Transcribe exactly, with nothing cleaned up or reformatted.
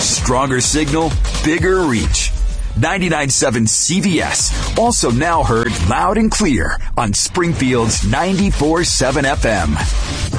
Stronger signal, bigger reach. ninety-nine point seven C V S, also now heard loud and clear on Springfield's ninety-four point seven F M.